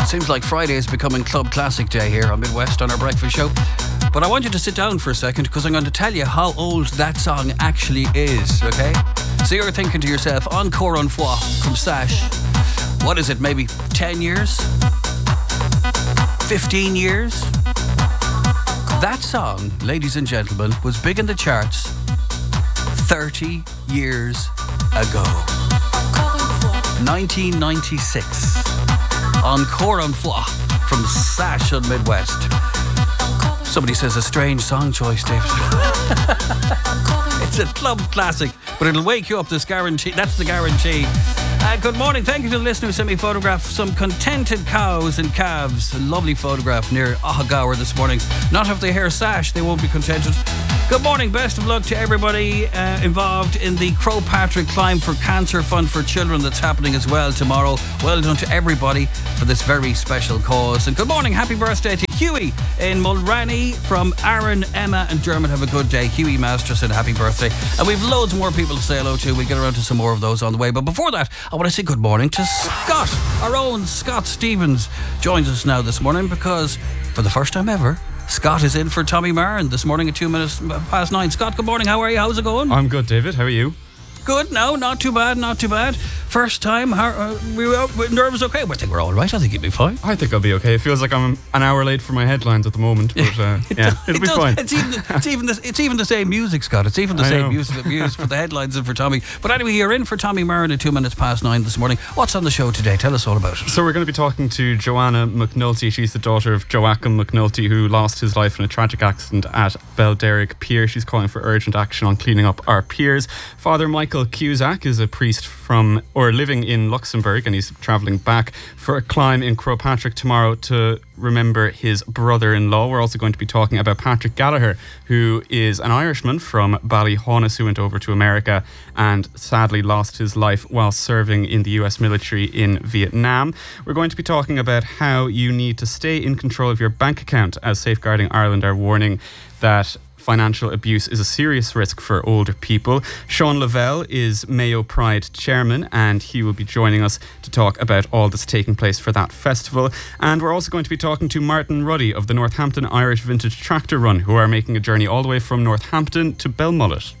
Seems like Friday is becoming Club Classic Day here on Midwest on our breakfast show. But I want you to sit down for a second because I'm going to tell you how old that song actually is, okay? So you're thinking to yourself, Encore une fois from Sash. What is it, maybe 10 years? 15 years? That song, ladies and gentlemen, was big in the charts 30 years ago. 1996. Encore une fois from Sash on Midwest. Somebody says a strange song choice, David. It's a club classic, but it'll wake you up, this guarantee. That's the guarantee. Good morning. Thank you to the listener who sent me a photograph of some contented cows and calves. A lovely photograph near Ahagaur this morning. Not if they hear Sash, they won't be contented. Good morning. Best of luck to everybody involved in the Croagh Patrick Climb for Cancer Fund for Children that's happening as well tomorrow. Well done to everybody for this very special cause. And good morning. Happy birthday to Huey in Mulranny from Aaron, Emma and Dermot. Have a good day. Huey Masters and happy birthday. And we've loads more people to say hello to. We'll get around to some more of those on the way. But before that, I want to say good morning to Scott. Our own Scott Stevens joins us now this morning because for the first time ever, Scott is in for Tommy Marin this morning at 2 minutes past 9. Scott, good morning. How are you? How's it going? I'm good, David. How are you? Good. No, not too bad. Not too bad. First time. We were nervous. Okay. I think we're all right. I think you'll be fine. I think I'll be okay. It feels like I'm an hour late for my headlines at the moment, but yeah, it'll be fine. It's even the same music, Scott. It's even the same music that we use for the headlines and for Tommy. But anyway, you're in for Tommy Marin at 2 minutes past 9 this morning. What's on the show today? Tell us all about it. So we're going to be talking to Joanna McNulty. She's the daughter of Joachim McNulty, who lost his life in a tragic accident at Belderrick Pier. She's calling for urgent action on cleaning up our piers. Father Michael Cusack is a priest living in Luxembourg, and he's travelling back for a climb in Croagh Patrick tomorrow to remember his brother-in-law. We're also going to be talking about Patrick Gallagher, who is an Irishman from Ballyhaunis who went over to America and sadly lost his life while serving in the US military in Vietnam. We're going to be talking about how you need to stay in control of your bank account, as Safeguarding Ireland are warning that financial abuse is a serious risk for older people. Sean Lavelle is Mayo Pride chairman, and he will be joining us to talk about all that's taking place for that festival. And we're also going to be talking to Martin Ruddy of the Northampton Irish Vintage Tractor Run, who are making a journey all the way from Northampton to Belmullet.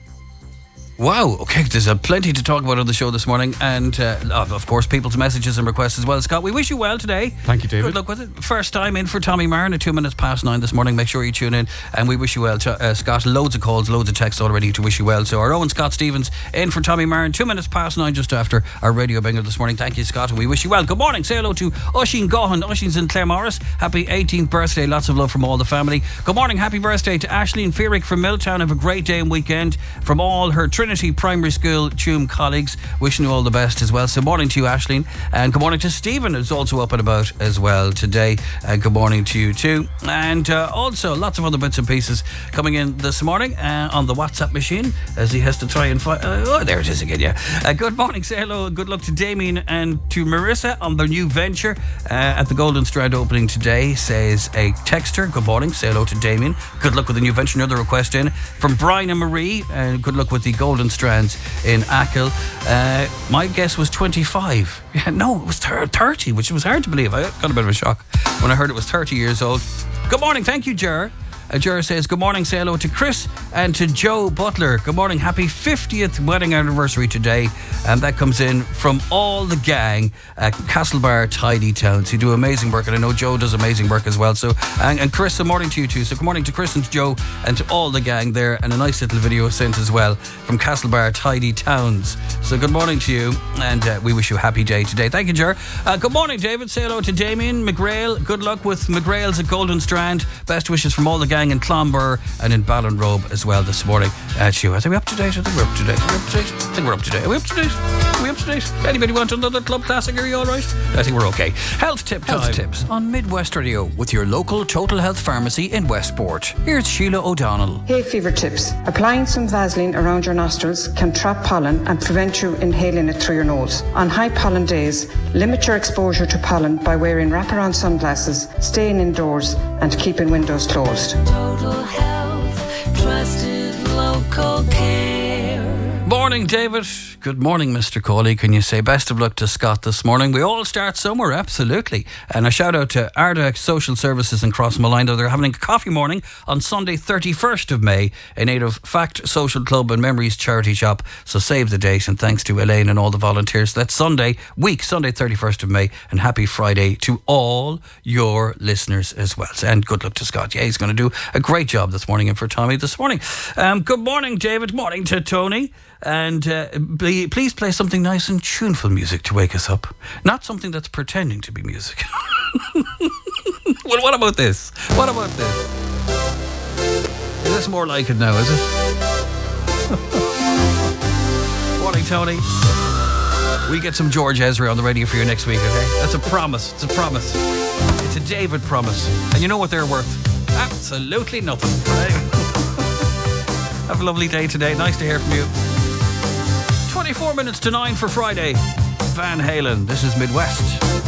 Wow, okay, there's plenty to talk about on the show this morning, and of course people's messages and requests as well. Scott, we wish you well today. Thank you, David. Good luck with it. First time in for Tommy Marin at 2 minutes past 9 this morning. Make sure you tune in, and we wish you well, Scott. Loads of calls, loads of texts already to wish you well. So our own Scott Stevens in for Tommy Marin 2 minutes past 9, just after our radio bingo this morning. Thank you, Scott, and we wish you well. Good morning. Say hello to Oisín Gohan. Oisín's in Claremorris. Happy 18th birthday. Lots of love from all the family. Good morning. Happy birthday to Aisling Fearick from Milltown. Have a great day and weekend. From all her Trinity Primary School Tuam colleagues, wishing you all the best as well. So morning to you, Aisling, and good morning to Stephen, who's also up and about as well today. Good morning to you too. And also lots of other bits and pieces coming in this morning on the WhatsApp machine, as he has to try and find there it is again. Yeah. Good morning, say hello and good luck to Damien and to Marissa on their new venture at the Golden Strand opening today, says a texter. Good morning, say hello to Damien, good luck with the new venture. Another request in from Brian and Marie, and good luck with the Golden Strands in Achill. My guess was 25. Yeah, no, it was 30, which was hard to believe. I got a bit of a shock when I heard it was 30 years old. Good morning, thank you, Ger. Ger says, good morning, say hello to Chris and to Joe Butler. Good morning, happy 50th wedding anniversary today. And that comes in from all the gang at Castlebar Tidy Towns, who do amazing work. And I know Joe does amazing work as well. So, and Chris, good morning to you too. So good morning to Chris and to Joe and to all the gang there. And a nice little video sent as well from Castlebar Tidy Towns. So good morning to you, and we wish you a happy day today. Thank you, Ger. Good morning, David. Say hello to Damien McGrail. Good luck with McGrail's at Golden Strand. Best wishes from all the gang in Clonbur and in Ballinrobe as well this morning. To you. I think we're up to date. I think we're up to date. Are we up to date? Anybody want another club classic? Are you all right? I think we're okay. Health tip time. Health tips on Midwest Radio with your local Total Health Pharmacy in Westport. Here's Sheila O'Donnell. Hay fever tips. Applying some Vaseline around your nostrils can trap pollen and prevent you inhaling it through your nose. On high pollen days, limit your exposure to pollen by wearing wraparound sunglasses, staying indoors and keeping windows closed. Total Health, trusted local care. Morning, David. Good morning, Mr. Cawley. Can you say best of luck to Scott this morning? We all start somewhere, absolutely. And a shout out to Arda Social Services in Crossmolina. They're having a coffee morning on Sunday 31st of May in aid of Fact Social Club and Memories Charity Shop. So save the date, and thanks to Elaine and all the volunteers. That's Sunday 31st of May, and happy Friday to all your listeners as well. And good luck to Scott. Yeah, he's going to do a great job this morning and for Tommy this morning. Good morning, David. Morning to Tony. And please play something nice and tuneful music to wake us up. Not something that's pretending to be music. Well, what about this? What about this? Is this more like it now, is it? Morning, Tony. We get some George Ezra on the radio for you next week, okay? That's a promise. It's a promise. It's a David promise. And you know what they're worth? Absolutely nothing. Right? Have a lovely day today. Nice to hear from you. 24 minutes to 9 for Friday. Van Halen. This is Midwest.